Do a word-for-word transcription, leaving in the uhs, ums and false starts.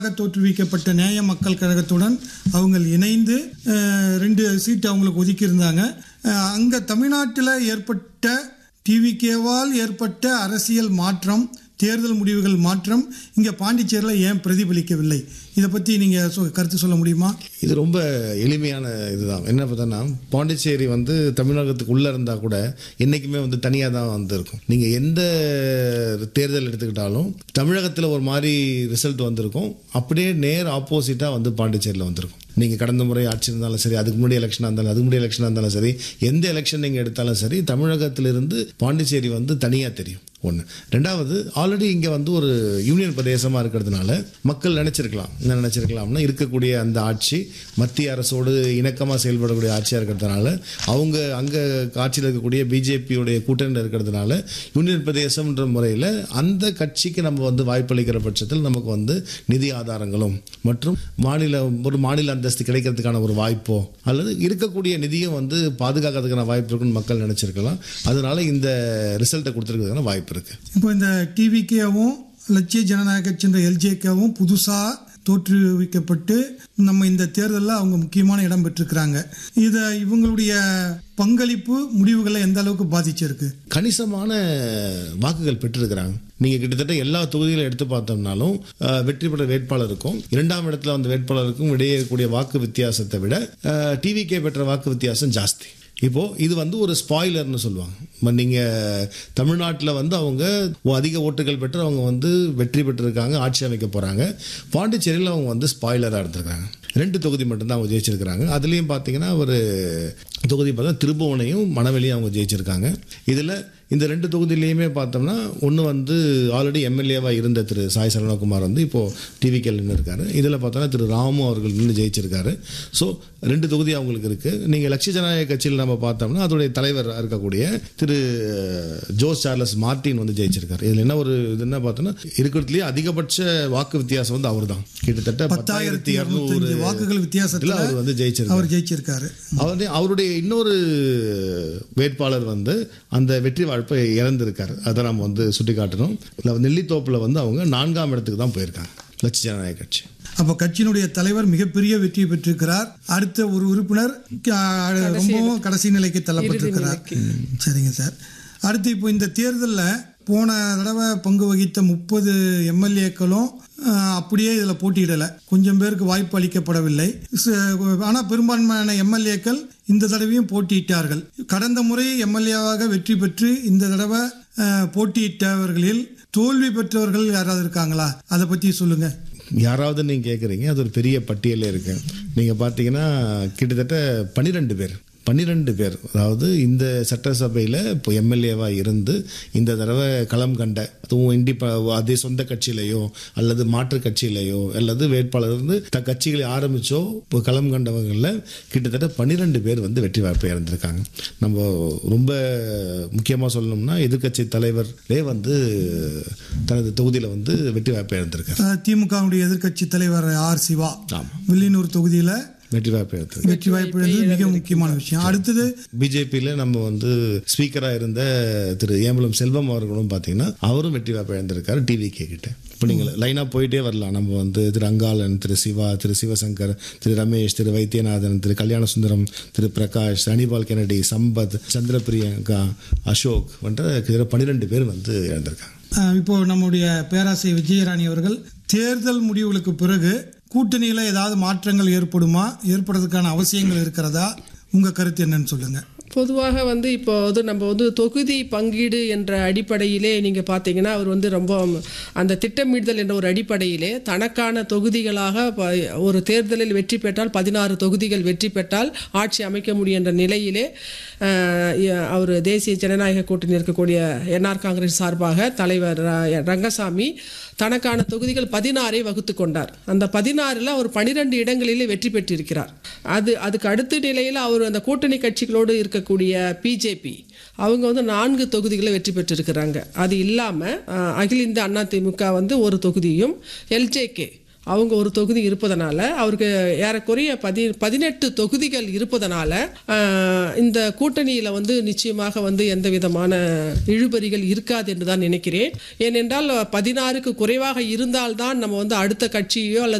தோற்றுவிக்கப்பட்ட நியாய மக்கள் கழகத்துடன் அவங்க இணைந்து ரெண்டு சீட்டு அவங்களுக்கு ஒதுக்கி இருந்தாங்க. அங்க தமிழ்நாட்டில் ஏற்பட்ட டிவிகேவால் ஏற்பட்ட அரசியல் மாற்றம், தேர்தல் முடிவுகள் மாற்றம் இங்கே பாண்டிச்சேரியில் ஏன் பிரதிபலிக்கவில்லை? இதை பற்றி நீங்கள் கருத்து சொல்ல முடியுமா? இது ரொம்ப எளிமையான இதுதான். என்ன பார்த்தோன்னா, பாண்டிச்சேரி வந்து தமிழகத்துக்கு உள்ளே இருந்தால் கூட என்றைக்குமே வந்து தனியாக தான் வந்து இருக்கும். நீங்கள் எந்த தேர்தல் எடுத்துக்கிட்டாலும் தமிழகத்தில் ஒரு மாதிரி ரிசல்ட் வந்திருக்கும், அப்படியே நேர் ஆப்போசிட்டாக வந்து பாண்டிச்சேரியில் வந்திருக்கும். நீங்கள் கடந்த முறை ஆட்சி இருந்தாலும் சரி, அதுக்கு முன்னாடி எலெக்ஷனாக இருந்தாலும் அதுக்கு முன்னாடி எலெக்ஷனாக இருந்தாலும் சரி, எந்த எலெக்ஷன் நீங்கள் எடுத்தாலும் சரி, தமிழகத்திலிருந்து பாண்டிச்சேரி வந்து தனியாக தெரியும். ஒன்று. ரெண்டாவது, ஆல்ரெடி இங்கே வந்து ஒரு யூனியன் பிரதேசமாக இருக்கிறதுனால மக்கள் நினச்சிருக்கலாம் என்ன நினச்சிருக்கலாம்னா இருக்கக்கூடிய அந்த ஆட்சி மத்திய அரசோடு இணக்கமாக செயல்படக்கூடிய ஆட்சியாக இருக்கிறதுனால, அவங்க அங்கே ஆட்சியில் இருக்கக்கூடிய பிஜேபியுடைய கூட்டணியில் இருக்கிறதுனால யூனியன் பிரதேசம்ன்ற முறையில் அந்த கட்சிக்கு நம்ம வந்து வாய்ப்பளிக்கிற பட்சத்தில் நமக்கு வந்து நிதி ஆதாரங்களும் மற்றும் மாநில ஒரு மாநில அந்தஸ்து கிடைக்கிறதுக்கான ஒரு வாய்ப்போ அல்லது இருக்கக்கூடிய நிதியும் வந்து பாதுகாக்கிறதுக்கான வாய்ப்பு இருக்குன்னு மக்கள் நினச்சிருக்கலாம். அதனால இந்த ரிசல்ட்டை கொடுத்துருக்கிறதுக்கான வாய்ப்பு இருக்கு. இப்போ இந்த டிவிகேவும் லட்சிய ஜனநாயக கட்சின்ற எல்ஜேகேவும் புதுசாக தோற்றுவிக்கப்பட்டு நம்ம இந்த தேர்தலில் அவங்க முக்கியமான இடம் பெற்றிருக்கிறாங்க. இதை இவங்களுடைய பங்களிப்பு முடிவுகளை எந்த அளவுக்கு பாதிச்சிருக்கு? கணிசமான வாக்குகள் பெற்றிருக்கிறாங்க. நீங்க கிட்டத்தட்ட எல்லா தொகுதிகளும் எடுத்து பார்த்தோம்னாலும் வெற்றி பெற்ற வேட்பாளருக்கும் இரண்டாம் இடத்துல வந்த வேட்பாளருக்கும் இடையே இருக்கக்கூடிய வாக்கு வித்தியாசத்தை விட டிவிகே பெற்ற வாக்கு வித்தியாசம் ஜாஸ்தி. இப்போ இது வந்து ஒரு ஸ்பாயிலர்னு சொல்லுவாங்க. நீங்க தமிழ்நாட்டில் வந்து அவங்க அதிக ஓட்டுகள் பெற்று அவங்க வந்து வெற்றி பெற்றிருக்காங்க, ஆட்சி அமைக்க போறாங்க. பாண்டிச்சேரியில் அவங்க வந்து ஸ்பாயிலராக இருந்திருக்காங்க. ரெண்டு தொகுதி மட்டும்தான் அவங்க ஜெயிச்சிருக்கிறாங்க. அதுலேயும் பார்த்தீங்கன்னா ஒரு தொகுதி பார்த்தா திருபுவனையும் மணவெளியும் அவங்க ஜெயிச்சிருக்காங்க. இதில் இந்த ரெண்டு தொகுதியிலையுமே பார்த்தோம்னா ஒன்று வந்து ஆல்ரெடி எம்எல்ஏவாக இருந்த திரு சாய் சரவணகுமார் வந்து இப்போது டிவிகேல நின்று இருக்காரு. இதில் பார்த்தோன்னா திரு ராமு அவர்கள் நின்று ஜெயிச்சிருக்காரு. ஸோ ரெண்டு தொகுதி அவங்களுக்கு இருக்குது. நீங்கள் லட்சிய ஜனநாயக கட்சியில் நம்ம பார்த்தோம்னா அதோடைய தலைவர் இருக்கக்கூடிய திரு ஜோஸ் சார்லஸ் மார்டின் வந்து ஜெயிச்சிருக்காரு. இதில் என்ன ஒரு இது என்ன பார்த்தோன்னா இருக்கிறதுலேயே அதிகபட்ச வாக்கு வித்தியாசம் வந்து அவர் தான். கிட்டத்தட்ட பத்தாயிரத்தி இரநூறு வாக்குகள் வித்தியாசத்தில் அவர் வந்து ஜெயிச்சிருக்காரு அவர் ஜெயிச்சிருக்காரு அவர் அவருடைய இன்னொரு வேட்பாளர் வந்து அந்த வெற்றி வாய்ப்பை இழந்திருக்காரு. அதை நம்ம வந்து சுட்டி காட்டணும். நெல்லித்தோப்பில் வந்து அவங்க நான்காம் இடத்துக்கு தான் போயிருக்காங்க லட்சிய ஜனநாயக கட்சி. அப்போ கட்சியினுடைய தலைவர் மிகப்பெரிய வெற்றி பெற்றிருக்கிறார். அடுத்த ஒரு உறுப்பினர் ரொம்பவும் கடைசி நிலைக்கு தள்ளப்பட்டிருக்கிறார். சரிங்க சார். அடுத்து இப்போ இந்த தேர்தலில் போன தடவை பங்கு வகித்த முப்பது எம்எல்ஏக்களும் அப்படியே இதில் போட்டியிடலை. கொஞ்சம் பேருக்கு வாய்ப்பு அளிக்கப்படவில்லை. ஆனால் பெரும்பான்மையான எம்எல்ஏக்கள் இந்த தடவையும் போட்டியிட்டார்கள். கடந்த முறை எம்எல்ஏவாக வெற்றி பெற்று இந்த தடவை போட்டியிட்டவர்களில் தோல்வி பெற்றவர்கள் யாராவது இருக்காங்களா? அதை பற்றி சொல்லுங்க. யாராவது நீங்கள் கேட்குறீங்க, அது ஒரு பெரிய பட்டியலே இருக்கு. நீங்கள் பார்த்தீங்கன்னா கிட்டத்தட்ட பன்னிரெண்டு பேர் பன்னிரெண்டு பேர் அதாவது இந்த சட்டசபையில் இப்போ எம்எல்ஏவாக இருந்து இந்த தடவை களம் கண்ட, அதுவும் இண்டிப அதே சொந்த கட்சியிலையோ அல்லது மாற்று கட்சியிலையோ அல்லது வேட்பாளர் இருந்து த கட்சிகளை ஆரம்பித்தோ இப்போ களம் கண்டவங்களில் கிட்டத்தட்ட பன்னிரெண்டு பேர் வந்து வெற்றி வாய்ப்பை இறந்திருக்காங்க. நம்ம ரொம்ப முக்கியமாக சொல்லணும்னா எதிர்கட்சி தலைவரே வந்து தனது தொகுதியில் வந்து வெற்றி வாய்ப்பை இழந்திருக்காரு. திமுகவுடைய எதிர்கட்சி தலைவர் ஆர் சிவா வில்லியனூர் தொகுதியில் வெற்றி வாய்ப்பு எடுத்து வெற்றி வாய்ப்பு மிக முக்கியமான விஷயம். அடுத்தது பிஜேபியில் நம்ம வந்து ஸ்பீக்கராக இருந்த திரு ஏம்பலம் செல்வம் அவர்களும் பார்த்தீங்கன்னா அவரும் வெற்றி வாய்ப்பு இழந்திருக்காரு டிவிகே கிட்ட. இப்போ நீங்கள் லைனாக போயிட்டே வரலாம். நம்ம வந்து திரு அங்காளன், திரு சிவா, திரு சிவசங்கர், திரு ரமேஷ், திரு வைத்தியநாதன், திரு கல்யாண சுந்தரம், திரு பிரகாஷ், அனிபால் கெனடி, சம்பத், சந்திர பிரியங்கா, அசோக் என்ற பன்னிரெண்டு பேர் வந்து இழந்திருக்காங்க. இப்போ நம்முடைய பேராசிரியர் விஜயராணி அவர்கள் தேர்தல் முடிவுகளுக்கு பிறகு கூட்டணியில் ஏதாவது மாற்றங்கள் ஏற்படுமா, ஏற்படுறதுக்கான அவசியங்கள் இருக்கிறதா? உங்கள் கருத்து என்னன்னு சொல்லுங்கள். பொதுவாக வந்து இப்போ வந்து நம்ம வந்து தொகுதி பங்கீடு என்ற அடிப்படையிலே நீங்கள் பார்த்தீங்கன்னா அவர் வந்து ரொம்ப அந்த திட்டமிடுதல் என்ற ஒரு அடிப்படையிலே தனக்கான தொகுதிகளாக ஒரு தேர்தலில் வெற்றி பெற்றால் பதினாறு தொகுதிகள் வெற்றி பெற்றால் ஆட்சி அமைக்க முடியும் என்ற நிலையிலே அவர் தேசிய ஜனநாயக கூட்டணி இருக்கக்கூடிய என்ஆர் காங்கிரஸ் சார்பாக தலைவர் ரங்கசாமி தனக்கான தொகுதிகள் பதினாறை வகுத்து கொண்டார். அந்த பதினாறில் அவர் பனிரெண்டு இடங்களிலே வெற்றி பெற்றிருக்கிறார். அது அதுக்கு அடுத்த நிலையில் அவர் அந்த கூட்டணி கட்சிகளோடு இருக்கக்கூடிய பிஜேபி அவங்க வந்து நான்கு தொகுதிகளை வெற்றி பெற்றிருக்கிறாங்க. அது இல்லாமல் அகில இந்திய அண்ணா திமுக வந்து ஒரு தொகுதியும், எல்ஜேகே அவங்க ஒரு தொகுதி இருப்பதனால அவருக்கு ஏறக்குறைய பதி பதினெட்டு தொகுதிகள் இருப்பதனால ஆஹ், இந்த கூட்டணியில் வந்து நிச்சயமாக வந்து எந்த விதமான இழுபறிகள் இருக்காது என்று தான் நினைக்கிறேன். ஏனென்றால் பதினாறுக்கு குறைவாக இருந்தால்தான் நம்ம வந்து அடுத்த கட்சியோ அல்லது